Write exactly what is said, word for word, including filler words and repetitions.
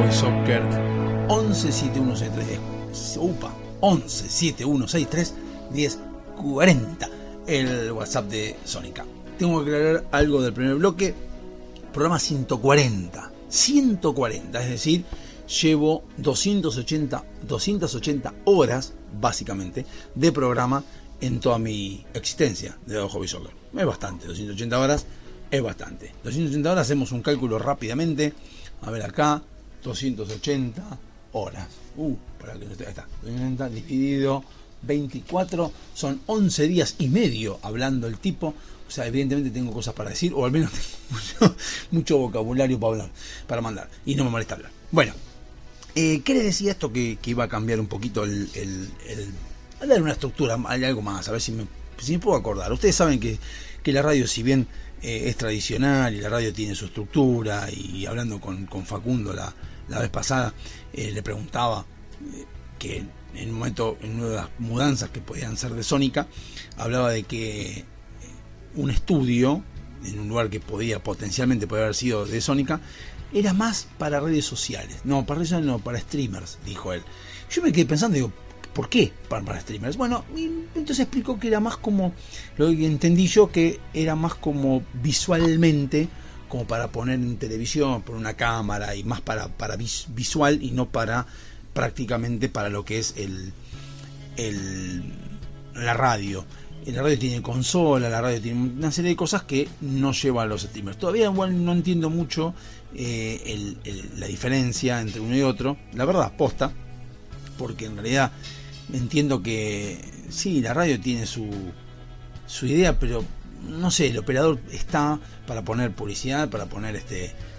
Hobby Soccer once siete uno seis tres, upa, once siete uno seis tres diez cuarenta, el WhatsApp de Sónica. Tengo que aclarar algo del primer bloque. Programa ciento cuarenta, ciento cuarenta, es decir, llevo doscientas ochenta, doscientas ochenta horas, básicamente, de programa en toda mi existencia de Hobby Soccer. Es bastante, doscientas ochenta horas es bastante. doscientas ochenta horas, hacemos un cálculo rápidamente. A ver acá, doscientas ochenta horas. Uh, para que no esté, ahí está. doscientas ochenta dividido veinticuatro, son once días y medio hablando el tipo. O sea, evidentemente tengo cosas para decir, o al menos tengo mucho, mucho vocabulario para hablar, para mandar, y no me molesta hablar. Bueno, eh, ¿qué les decía esto? Que, que iba a cambiar un poquito el, el, el a dar una estructura, algo más, a ver si me, si me puedo acordar. Ustedes saben que, que la radio, si bien eh, es tradicional y la radio tiene su estructura, y hablando con, con Facundo la, la vez pasada, eh, le preguntaba eh, que en un momento, en una de las mudanzas que podían ser de Sónica, hablaba de que un estudio en un lugar que podía potencialmente poder haber sido de Sónica era más para redes sociales, no para redes sociales, no, para streamers, dijo él. Yo me quedé pensando, digo, ¿por qué para, para streamers? Bueno, y entonces explicó que era más como, lo que entendí yo, que era más como visualmente, como para poner en televisión, por una cámara, y más para, para vis, visual, y no para prácticamente para lo que es el, el la radio. La radio tiene consola, la radio tiene una serie de cosas que no lleva a los streamers. Todavía igual no entiendo mucho eh, el, el, la diferencia entre uno y otro, la verdad, posta, porque en realidad entiendo que sí, la radio tiene su, su idea, pero no sé, el operador está para poner publicidad, para poner este